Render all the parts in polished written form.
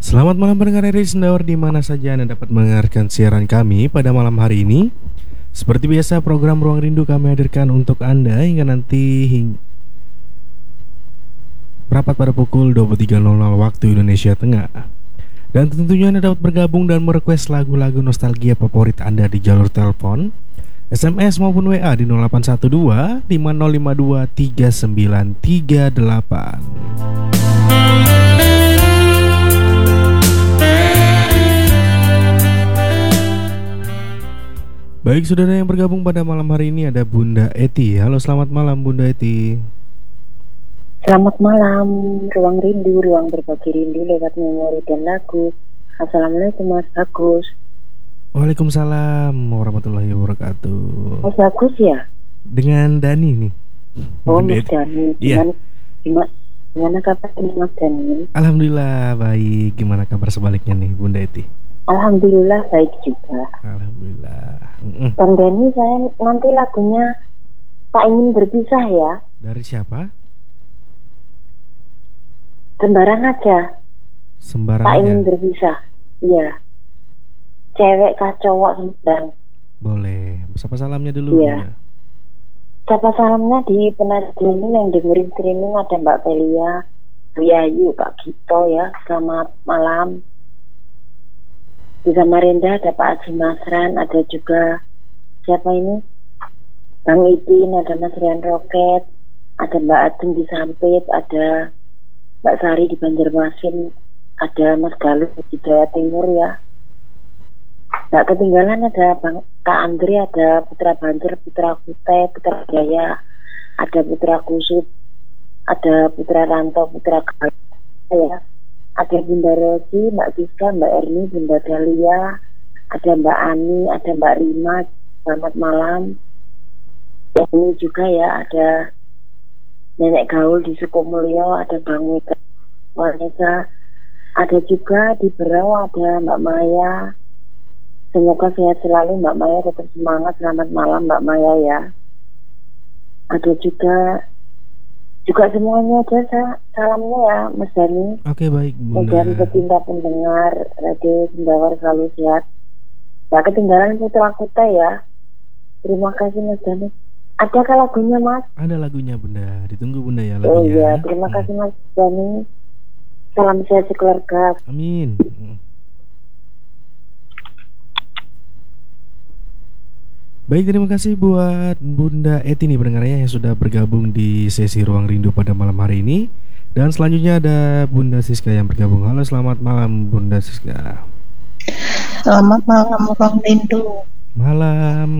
Selamat malam pendengar RRI Sendawar di mana saja Anda dapat mendengarkan siaran kami pada malam hari ini. Seperti biasa program Ruang Rindu kami hadirkan untuk Anda hingga nanti berapat pada pukul 23.00 waktu Indonesia Tengah. Dan tentunya Anda dapat bergabung dan merequest lagu-lagu nostalgia favorit Anda di jalur telepon, SMS maupun WA di 0812 5052 3938. Baik, saudara yang bergabung pada malam hari ini ada Bunda Eti. Halo, selamat malam Bunda Eti. Selamat malam, Ruang Rindu, ruang berbagi rindu lewat memori dan lagu. Assalamualaikum Mas Bagus. Waalaikumsalam warahmatullahi wabarakatuh. Mas Bagus ya? Dengan Dani nih. Oh, Mas Dani. Iya. Gimana kabar Mas Dani? Alhamdulillah baik. Gimana kabar sebaliknya nih Bunda Eti? Alhamdulillah baik juga. Alhamdulillah. Bang Dani, saya nanti lagunya Tak Ingin Berpisah ya. Dari siapa? Sembarang aja. Sembarang Tak aja. Ingin Berpisah. Iya. Cewek kah cowok sedang. Boleh. Siapa salamnya dulu? Iya. Bunda? Siapa salamnya di penajam yang dengerin streaming ada Mbak Pelia, Bu Yayu, Pak Gito ya. Selamat malam. Di Samarinda ada Pak Haji Masran, ada juga siapa ini? Bang Ipin, ada Mas Rian Roket, ada Mbak Adem di Sampit, ada Mbak Sari di Banjarmasin, ada Mas Galuh di Jawa Timur ya. Nggak ketinggalan ada Bang Kak Andri, ada Putra Banjar, Putra Kutai, Putra Jaya, ada Putra Kusut, ada Putra Ranto, Putra Galuh ya. Ada Bunda Rosi, Mbak Giska, Mbak Erni, Bunda Dahlia, ada Mbak Ani, ada Mbak Rima. Selamat malam. Ini juga ya ada Nenek Gaul di Sukomulyo, ada Bang Mega, Vanessa, ada juga di Berau ada Mbak Maya. Semoga sehat selalu Mbak Maya, tetap semangat. Selamat malam Mbak Maya ya. Ada juga semuanya ada salamnya ya Mas Dani. Oke, baik Bunda. Dan pecinta pendengar Radio Sendawar selalu sehat. Gak ketinggalan Putra Kutai ya. Terima kasih Mas Dani. Adakah lagunya Mas? Ada lagunya Bunda. Ditunggu Bunda ya Oh lagunya. iya, terima kasih Mas Dani. Salam sehat sekeluarga. Amin. Baik, terima kasih buat Bunda Eti nih pendengarnya yang sudah bergabung di sesi Ruang Rindu pada malam hari ini. Dan selanjutnya ada Bunda Siska yang bergabung. Halo, selamat malam Bunda Siska. Selamat malam Ruang Rindu. Malam.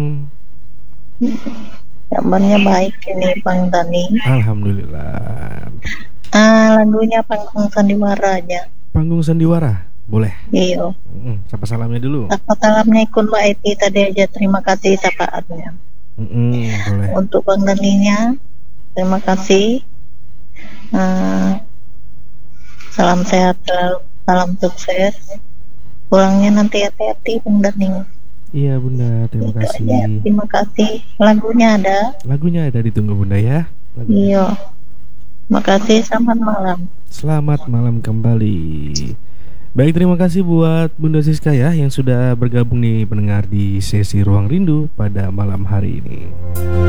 Kabarnya baik ini Bang Dani. Alhamdulillah. Lagunya Panggung Sandiwara aja. Panggung Sandiwara, boleh? Iya. Siapa salamnya dulu? Apa salamnya ikut Mbak Eti tadi aja, terima kasih sapaatnya. Boleh. Untuk Bang Daninya, terima kasih. Salam sehat selalu, salam sukses. Pulangnya nanti hati-hati Bang Dani. Iya Bunda, terima Itu kasih. aja, terima kasih. Lagunya ada. Lagunya ada, ditunggu Bunda ya. Lagunya. Iya. Makasih, selamat malam. Selamat malam kembali. Baik, terima kasih buat Bunda Siska ya yang sudah bergabung nih pendengar di sesi Ruang Rindu pada malam hari ini.